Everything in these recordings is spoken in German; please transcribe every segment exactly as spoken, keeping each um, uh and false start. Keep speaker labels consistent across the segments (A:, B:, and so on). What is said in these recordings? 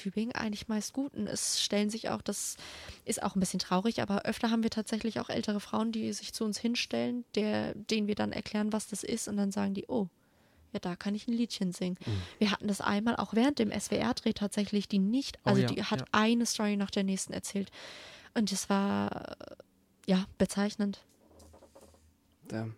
A: Tübingen eigentlich meist gut. Und es stellen sich auch, das ist auch ein bisschen traurig, aber öfter haben wir tatsächlich auch ältere Frauen, die sich zu uns hinstellen, der, denen wir dann erklären, was das ist und dann sagen die, oh, ja, da kann ich ein Liedchen singen. Mhm. Wir hatten das einmal auch während dem S W R-Dreh tatsächlich, die nicht, also oh ja, die hat ja. eine Story nach der nächsten erzählt. Und das war, ja, bezeichnend.
B: Damn.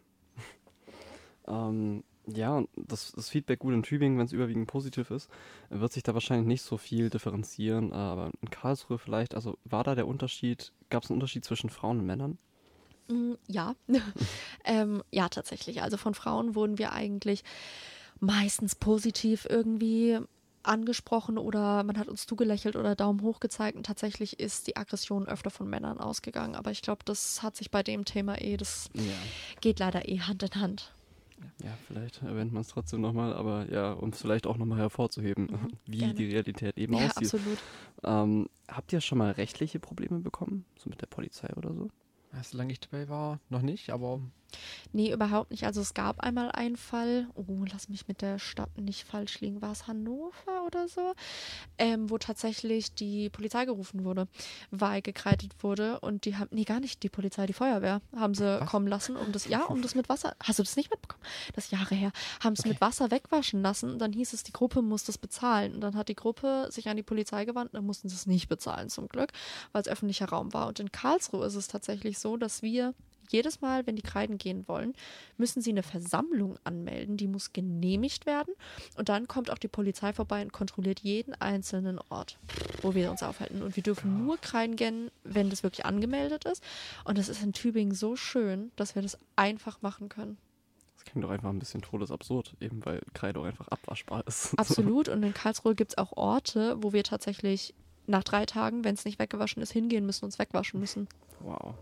B: ähm, ja, und das, das Feedback gut in Tübingen, wenn es überwiegend positiv ist, wird sich da wahrscheinlich nicht so viel differenzieren. Aber in Karlsruhe vielleicht, also war da der Unterschied, gab es einen Unterschied zwischen Frauen und Männern?
A: Ja, ähm, ja, tatsächlich. Also von Frauen wurden wir eigentlich meistens positiv irgendwie angesprochen oder man hat uns zugelächelt oder Daumen hoch gezeigt und tatsächlich ist die Aggression öfter von Männern ausgegangen. Aber ich glaube, das hat sich bei dem Thema eh, das ja. geht leider eh Hand in Hand.
B: Ja, vielleicht erwähnt man es trotzdem nochmal, aber ja, um es vielleicht auch nochmal hervorzuheben, mhm, wie gerne. Die Realität eben
A: ja,
B: aussieht.
A: Absolut.
B: Ähm, habt ihr schon mal rechtliche Probleme bekommen? So mit der Polizei oder so?
C: Solange ich dabei war, noch nicht, aber...
A: Nee, überhaupt nicht. Also es gab einmal einen Fall, oh, lass mich mit der Stadt nicht falsch liegen, war es Hannover oder so, ähm, wo tatsächlich die Polizei gerufen wurde, weil gekreidet wurde und die haben, nee, gar nicht die Polizei, die Feuerwehr haben sie Was? kommen lassen, um das, ja, um das mit Wasser, hast du das nicht mitbekommen? Das ist Jahre her, haben es okay. mit Wasser wegwaschen lassen und dann hieß es, die Gruppe muss das bezahlen und dann hat die Gruppe sich an die Polizei gewandt und dann mussten sie es nicht bezahlen zum Glück, weil es öffentlicher Raum war und in Karlsruhe ist es tatsächlich so, dass wir jedes Mal, wenn die Kreiden gehen wollen, müssen sie eine Versammlung anmelden, die muss genehmigt werden und dann kommt auch die Polizei vorbei und kontrolliert jeden einzelnen Ort, wo wir uns aufhalten und wir dürfen oh. nur Kreiden gehen, wenn das wirklich angemeldet ist und das ist in Tübingen so schön, dass wir das einfach machen können.
B: Das klingt doch einfach ein bisschen todesabsurd, eben weil Kreide auch einfach abwaschbar ist.
A: Absolut und in Karlsruhe gibt es auch Orte, wo wir tatsächlich nach drei Tagen, wenn es nicht weggewaschen ist, hingehen müssen und es wegwaschen müssen.
B: Wow.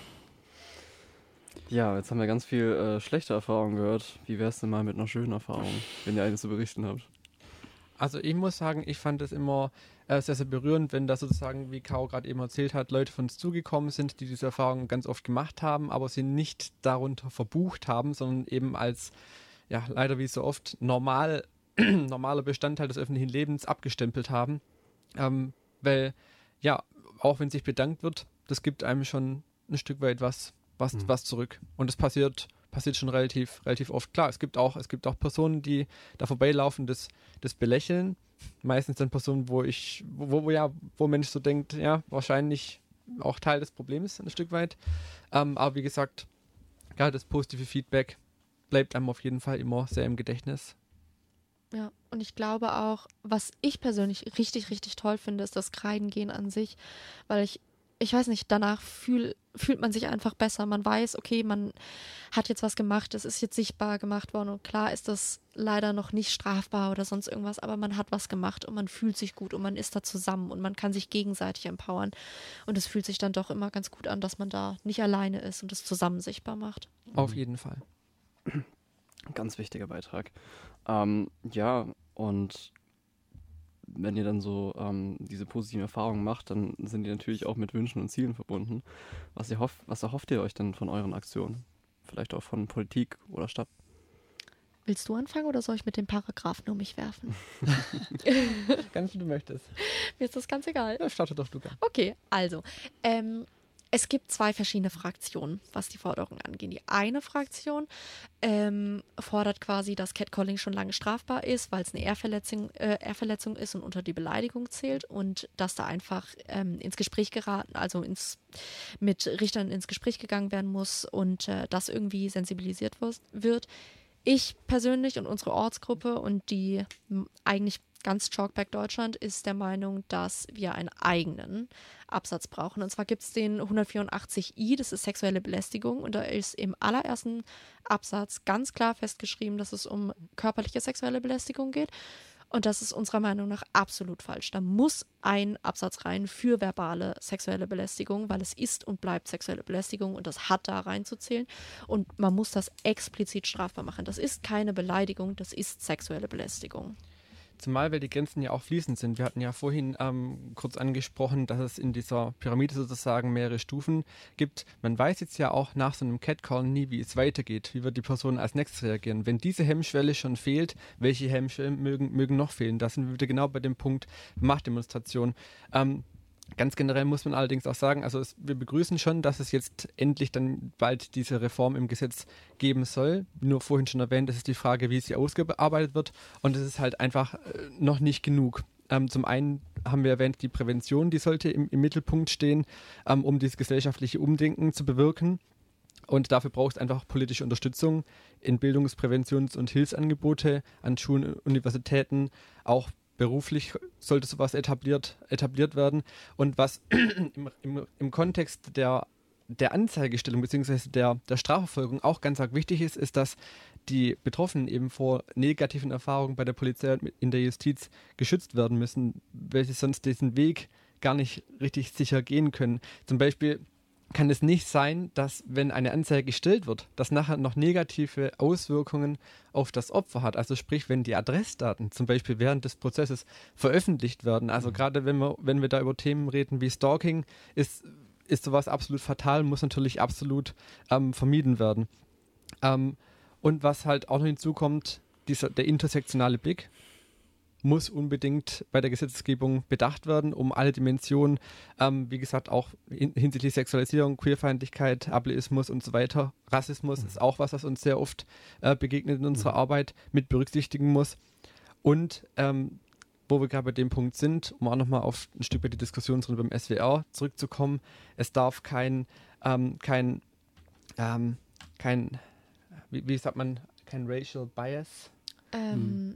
B: Ja, jetzt haben wir ganz viel äh, schlechte Erfahrungen gehört. Wie wär's denn mal mit einer schönen Erfahrung, wenn ihr eine zu berichten habt?
C: Also ich muss sagen, ich fand es immer äh, sehr, sehr berührend, wenn da sozusagen, wie Caro gerade eben erzählt hat, Leute von uns zugekommen sind, die diese Erfahrung ganz oft gemacht haben, aber sie nicht darunter verbucht haben, sondern eben als, ja, leider wie so oft, normal, normaler Bestandteil des öffentlichen Lebens abgestempelt haben. Ähm, weil, ja, auch wenn sich bedankt wird, das gibt einem schon ein Stück weit was, was, mhm. was zurück. Und das passiert, passiert schon relativ, relativ oft. Klar, es gibt auch, es gibt auch Personen, die da vorbeilaufen, das, das belächeln. Meistens dann Personen, wo ich, wo, wo ja, wo ein Mensch so denkt, ja, wahrscheinlich auch Teil des Problems ein Stück weit. Ähm, aber wie gesagt, ja, das positive Feedback bleibt einem auf jeden Fall immer sehr im Gedächtnis.
A: Ja, und ich glaube auch, was ich persönlich richtig, richtig toll finde, ist das Kreidengehen an sich, weil ich, ich weiß nicht, danach fühl, fühlt man sich einfach besser. Man weiß, okay, man hat jetzt was gemacht, es ist jetzt sichtbar gemacht worden und klar ist das leider noch nicht strafbar oder sonst irgendwas, aber man hat was gemacht und man fühlt sich gut und man ist da zusammen und man kann sich gegenseitig empowern und es fühlt sich dann doch immer ganz gut an, dass man da nicht alleine ist und es zusammen sichtbar macht.
C: Auf jeden Fall.
B: Ganz wichtiger Beitrag. Ähm, ja, und wenn ihr dann so ähm, diese positiven Erfahrungen macht, dann sind die natürlich auch mit Wünschen und Zielen verbunden. Was, ihr hoff, was erhofft ihr euch denn von euren Aktionen? Vielleicht auch von Politik oder Stadt?
A: Willst du anfangen oder soll ich mit den Paragraphen um mich werfen?
C: Ganz wie du möchtest.
A: Mir ist das ganz egal.
C: Ja, starte doch du.
A: Okay, also, ähm, es gibt zwei verschiedene Fraktionen, was die Forderungen angeht. Die eine Fraktion ähm, fordert quasi, dass Catcalling schon lange strafbar ist, weil es eine Ehrverletzung, äh, Ehrverletzung ist und unter die Beleidigung zählt und dass da einfach ähm, ins Gespräch geraten, also ins, mit Richtern ins Gespräch gegangen werden muss und äh, das irgendwie sensibilisiert wird. Ich persönlich und unsere Ortsgruppe und die m- eigentlich ganz Chalkback Deutschland ist der Meinung, dass wir einen eigenen Absatz brauchen. Und zwar gibt es den hundertvierundachtzig i, das ist sexuelle Belästigung. Und da ist im allerersten Absatz ganz klar festgeschrieben, dass es um körperliche sexuelle Belästigung geht. Und das ist unserer Meinung nach absolut falsch. Da muss ein Absatz rein für verbale sexuelle Belästigung, weil es ist und bleibt sexuelle Belästigung und das hat da reinzuzählen. Und man muss das explizit strafbar machen. Das ist keine Beleidigung, das ist sexuelle Belästigung.
C: Zumal, weil die Grenzen ja auch fließend sind. Wir hatten ja vorhin ähm, kurz angesprochen, dass es in dieser Pyramide sozusagen mehrere Stufen gibt. Man weiß jetzt ja auch nach so einem Catcall nie, wie es weitergeht. Wie wird die Person als nächstes reagieren? Wenn diese Hemmschwelle schon fehlt, welche Hemmschwellen mögen, mögen noch fehlen? Da sind wir wieder genau bei dem Punkt Machtdemonstration. Ähm, Ganz generell muss man allerdings auch sagen, also es, wir begrüßen schon, dass es jetzt endlich dann bald diese Reform im Gesetz geben soll. Nur vorhin schon erwähnt, das ist die Frage, wie sie ausgearbeitet wird, und es ist halt einfach äh, noch nicht genug. Ähm, zum einen haben wir erwähnt, die Prävention, die sollte im, im Mittelpunkt stehen, ähm, um dieses gesellschaftliche Umdenken zu bewirken. Und dafür braucht es einfach politische Unterstützung in Bildungs-, Präventions- und Hilfsangebote an Schulen und Universitäten, auch beruflich sollte sowas etabliert, etabliert werden. Und was im, im, im Kontext der, der Anzeigestellung bzw. Der, der Strafverfolgung auch ganz arg wichtig ist, ist, dass die Betroffenen eben vor negativen Erfahrungen bei der Polizei und in der Justiz geschützt werden müssen, weil sie sonst diesen Weg gar nicht richtig sicher gehen können. Zum Beispiel kann es nicht sein, dass, wenn eine Anzeige gestellt wird, das nachher noch negative Auswirkungen auf das Opfer hat. Also sprich, wenn die Adressdaten zum Beispiel während des Prozesses veröffentlicht werden. Also mhm. gerade wenn wir, wenn wir da über Themen reden wie Stalking, ist, ist sowas absolut fatal, muss natürlich absolut ähm, vermieden werden. Ähm, und was halt auch noch hinzukommt, dieser, der intersektionale Blick muss unbedingt bei der Gesetzgebung bedacht werden, um alle Dimensionen, ähm, wie gesagt, auch hin, hinsichtlich Sexualisierung, Queerfeindlichkeit, Ableismus und so weiter. Rassismus mhm. ist auch was, was uns sehr oft äh, begegnet in unserer mhm. Arbeit, mit berücksichtigen muss. Und ähm, wo wir gerade bei dem Punkt sind, um auch nochmal auf ein Stück bei die Diskussionsrunde beim S W R zurückzukommen, es darf kein, ähm, kein, ähm, kein, wie, wie sagt man, kein Racial Bias.
A: Ähm...
C: Hm.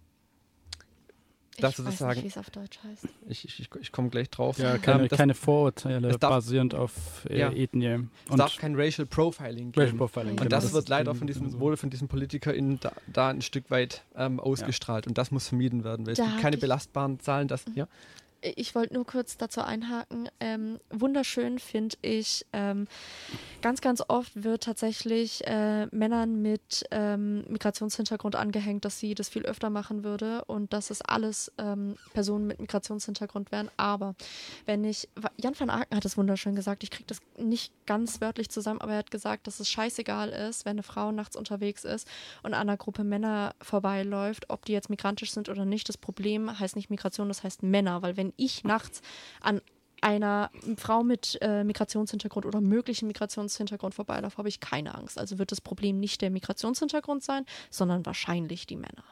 A: Ich
C: Das
A: weiß
C: sozusagen,
A: nicht, wie es auf Deutsch heißt.
C: Ich, ich, ich komme gleich drauf.
D: Ja, keine,
C: ähm, das,
D: keine Vorurteile
C: darf,
D: basierend auf äh,
C: ja,
D: Ethnie.
C: Und
D: es
C: darf kein Racial Profiling geben.
D: Racial Profiling,
C: und
D: genau,
C: das,
D: das
C: wird leider
D: den,
C: von diesem,
D: so.
C: wurde von diesen PolitikerInnen da, da ein Stück weit ähm, ausgestrahlt. Ja. Und das muss vermieden werden, weil
A: da
C: es gibt keine
A: ich,
C: belastbaren Zahlen. Das,
A: mhm.
C: ja.
A: Ich wollte nur kurz dazu einhaken. Ähm, wunderschön finde ich, ähm, ganz, ganz oft wird tatsächlich äh, Männern mit ähm, Migrationshintergrund angehängt, dass sie das viel öfter machen würde und dass es alles ähm, Personen mit Migrationshintergrund wären. Aber wenn ich, Jan van Aken hat es wunderschön gesagt, ich kriege das nicht ganz wörtlich zusammen, aber er hat gesagt, dass es scheißegal ist, wenn eine Frau nachts unterwegs ist und an einer Gruppe Männer vorbeiläuft, ob die jetzt migrantisch sind oder nicht. Das Problem heißt nicht Migration, das heißt Männer, weil wenn ich nachts an einer Frau mit äh, Migrationshintergrund oder möglichen Migrationshintergrund vorbeilaufe, habe ich keine Angst. Also wird das Problem nicht der Migrationshintergrund sein, sondern wahrscheinlich die Männer.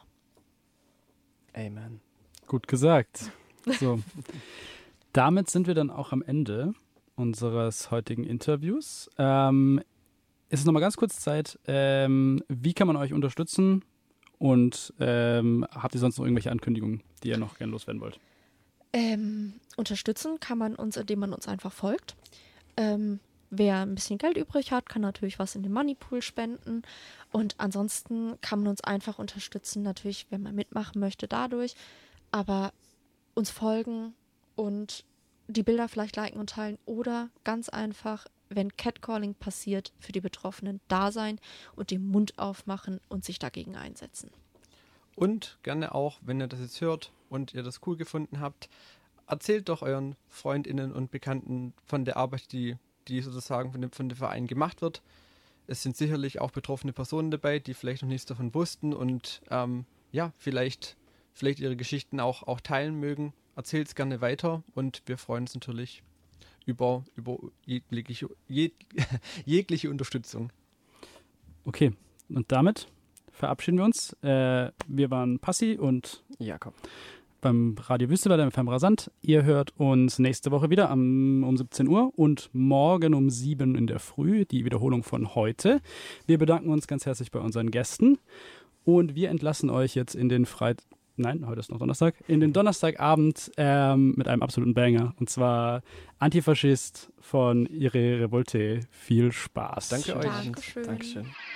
B: Amen.
D: Gut gesagt. So. Damit sind wir dann auch am Ende unseres heutigen Interviews. Ähm, es ist nochmal ganz kurz Zeit. Ähm, wie kann man euch unterstützen? Und ähm, habt ihr sonst noch irgendwelche Ankündigungen, die ihr noch gerne loswerden wollt?
A: Ähm, unterstützen kann man uns, indem man uns einfach folgt. Ähm, wer ein bisschen Geld übrig hat, kann natürlich was in den Moneypool spenden. Und ansonsten kann man uns einfach unterstützen, natürlich, wenn man mitmachen möchte, dadurch. Aber uns folgen und die Bilder vielleicht liken und teilen. Oder ganz einfach, wenn Catcalling passiert, für die Betroffenen da sein und den Mund aufmachen und sich dagegen einsetzen.
C: Und gerne auch, wenn ihr das jetzt hört und ihr das cool gefunden habt, erzählt doch euren FreundInnen und Bekannten von der Arbeit, die, die sozusagen von dem, von dem Verein gemacht wird. Es sind sicherlich auch betroffene Personen dabei, die vielleicht noch nichts davon wussten und ähm, ja, vielleicht, vielleicht ihre Geschichten auch, auch teilen mögen. Erzählt es gerne weiter und wir freuen uns natürlich über, über jegliche, jeg, jegliche Unterstützung.
D: Okay, und damit verabschieden wir uns. Äh, wir waren Passi und
B: Jakob
D: beim Radio Wüstewelle, beim F M Rasant. Ihr hört uns nächste Woche wieder am, um siebzehn Uhr und morgen um sieben in der Früh, die Wiederholung von heute. Wir bedanken uns ganz herzlich bei unseren Gästen und wir entlassen euch jetzt in den Freitag, nein, heute ist noch Donnerstag, in den Donnerstagabend ähm, mit einem absoluten Banger und zwar Antifaschist von Ihre Revolte. Viel Spaß.
C: Danke euch.
A: Dankeschön.
B: Dankeschön.